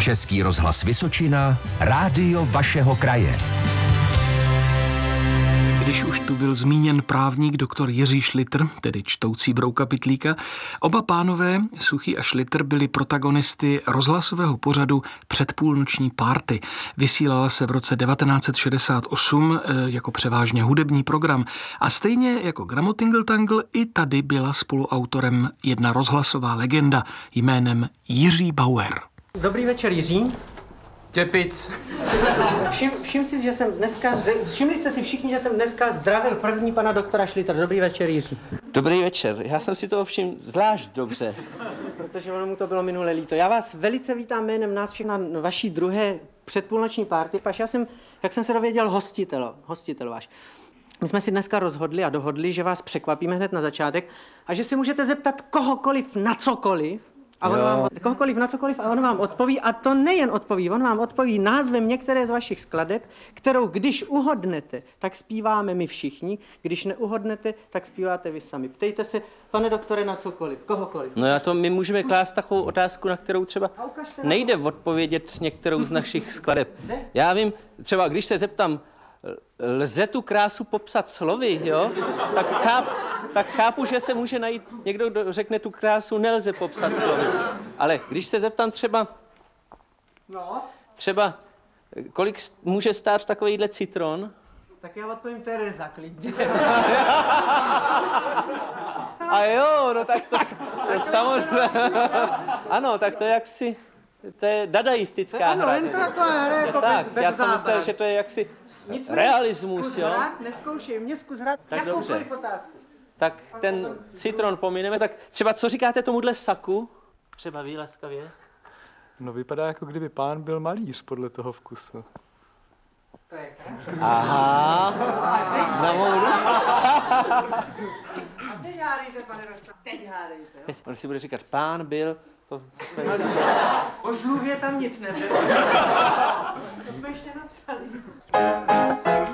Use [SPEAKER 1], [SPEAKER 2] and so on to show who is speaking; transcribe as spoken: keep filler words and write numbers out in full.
[SPEAKER 1] Český rozhlas Vysočina, rádio vašeho kraje.
[SPEAKER 2] Když už tu byl zmíněn právník doktor Jiří Šlitr, tedy čtoucí Brouka Pytlíka, oba pánové, Suchý a Šlitr, byli protagonisty rozhlasového pořadu Předpůlnoční párty. Vysílala se v roce devatenáct set šedesát osm jako převážně hudební program a stejně jako Gramotingle Tangle i tady byla spoluautorem jedna rozhlasová legenda jménem Jiří Bauer.
[SPEAKER 3] Dobrý večer, Jiří.
[SPEAKER 4] Těpic.
[SPEAKER 3] Všim, všim si, že jsem dneska, všimli jste si všichni, že jsem dneska zdravil první pana doktora Šlitra. Dobrý večer, Jiří.
[SPEAKER 5] Dobrý večer, já jsem si toho všiml zvlášť dobře.
[SPEAKER 3] Protože ono mu to bylo minulé líto. Já vás velice vítám jménem nás všech na vaší druhé předpůlnoční párty, paž já jsem, jak jsem se dověděl, hostitel, hostitel váš. My jsme si dneska rozhodli a dohodli, že vás překvapíme hned na začátek a že si můžete zeptat kohokoliv na cokoliv, a on vám, kohokoliv na cokoliv a on vám odpoví, a to nejen odpoví, on vám odpoví názvem některé z vašich skladeb, kterou když uhodnete, tak zpíváme my všichni, když neuhodnete, tak zpíváte vy sami. Ptejte se, pane doktore, na cokoliv, kohokoliv.
[SPEAKER 5] No a to my můžeme klást takovou otázku, na kterou třeba nejde odpovědět některou z našich skladeb. Já vím, třeba když se zeptám, lze tu krásu popsat slovy, jo? Tak, cháp, tak chápu, že se může najít někdo, kdo řekne, tu krásu nelze popsat slovy. Ale když se zeptám třeba, třeba, kolik může stát takovýhle citron?
[SPEAKER 3] Tak já odpovím Tereza, klidně.
[SPEAKER 5] A jo, no tak to, to je samozřejmě. Ano, tak to je jaksi, to je dadaistická
[SPEAKER 3] ano,
[SPEAKER 5] hra.
[SPEAKER 3] Ano, jen to taková hra jako
[SPEAKER 5] tak,
[SPEAKER 3] bez, bez
[SPEAKER 5] já jsem
[SPEAKER 3] zábran.
[SPEAKER 5] myslel, že to je jaksi
[SPEAKER 3] Nicméně,
[SPEAKER 5] realismus,
[SPEAKER 3] zkus
[SPEAKER 5] jo?
[SPEAKER 3] Hrát, neskoušej mě, zkus hrát
[SPEAKER 5] Tak
[SPEAKER 3] jakoukoliv
[SPEAKER 5] dobře.
[SPEAKER 3] otázku.
[SPEAKER 5] Tak ten citron pomineme, tak třeba co říkáte tomuhle saku? Třeba vy laskavě.
[SPEAKER 4] No vypadá, jako kdyby pán byl malíř podle toho vkusu.
[SPEAKER 3] To je krásné.
[SPEAKER 5] Aha. Na mou
[SPEAKER 3] A teď hádejte, pane doktor, teď hádejte.
[SPEAKER 5] On si bude říkat, pán byl... To...
[SPEAKER 3] O žluvě tam nic nebylo. To jsme ještě napsali.